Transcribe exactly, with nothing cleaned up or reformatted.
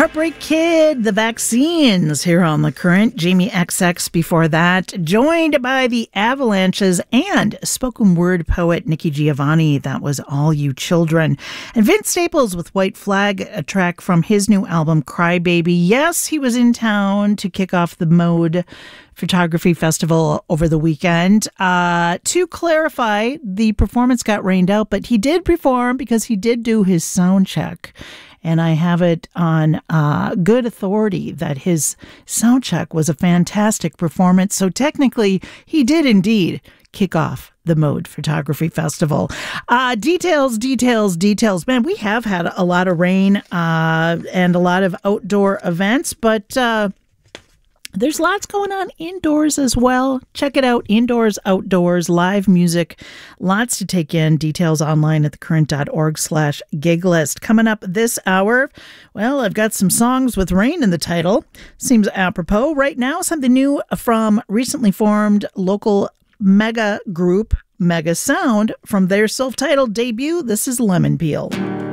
Heartbreak Kid, The Vaccines here on The Current. Jamie X X before that, joined by the Avalanches and spoken word poet Nikki Giovanni. That was All You Children. And Vince Staples with White Flag, a track from his new album Crybaby. Yes, he was in town to kick off the Mode Photography Festival over the weekend. Uh, to clarify, the performance got rained out, but he did perform because he did do his sound check. And I have it on uh, good authority that his sound check was a fantastic performance. So technically, he did indeed kick off the Mode Photography Festival. Uh, details, details, details. Man, we have had a lot of rain uh, and a lot of outdoor events, but uh, there's lots going on indoors as well. Check it out. Indoors, outdoors, live music. Lots to take in. Details online at thecurrent.org slash gig list. Coming up this hour, well, I've got some songs with rain in the title. Seems apropos. Right now, something new from recently formed local mega group Mega Sound from their self-titled debut. This is Lemon Peel.